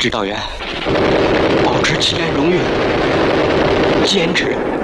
指导员，保持起来荣誉，坚持。